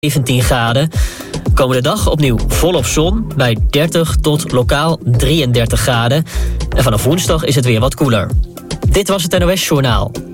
17 graden. Komende dag opnieuw volop zon bij 30 tot lokaal 33 graden. En vanaf woensdag is het weer wat koeler. Dit was het NOS Journaal.